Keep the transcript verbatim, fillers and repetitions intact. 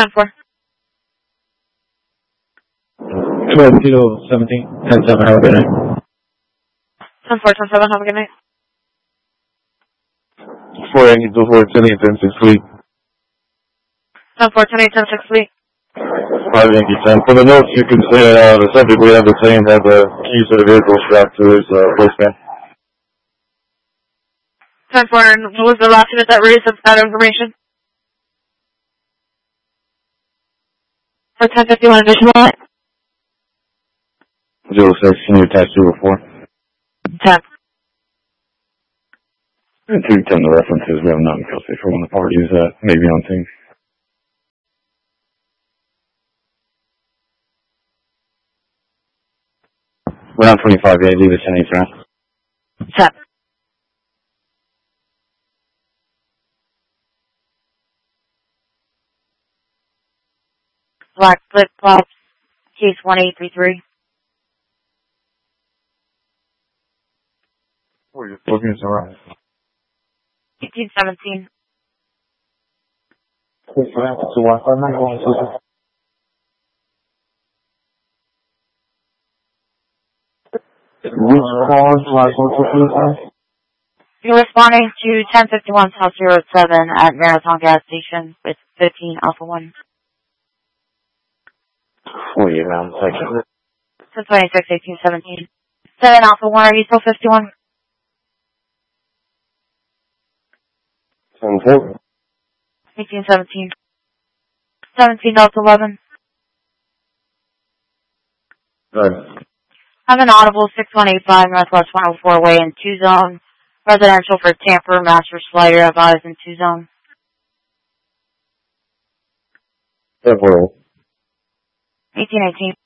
ten four. twelve kilo seventeen, ten seven, have a good night. ten four, ten seven, have a good night. four eight, two four, ten eight, ten six, fleet. ten four, ten eight, ten six, fleet. five Yankee ten. For the notes, you can say uh, the subject we have the same has the keys to the vehicle strapped to his uh, waistband. ten four, and what was the last unit that raised that information? For ten fifty-one additional? zero six, can you attach zero four? ten. And two ten, the references, we have not in custody for one of the parties that may be on scene. We're on twenty-five A, leave it ten eight round. ten. Black flip flops, case one eight three three. Oh, you're looking at the right. eighteen seventeen. You're responding to ten fifty-one South zero seven at Marathon Gas Station with fifteen Alpha one. forty round section. ten twenty-six, eighteen seventeen. seven Alpha one, are you still fifty-one? ten four. eighteen seventeen. seventeen Delta eleven. Good. I'm an audible six one eight five Northwest one oh four way in two zone. Residential for Tamper, Master Slider, advised in two zone. ten four. eighteen eighteen.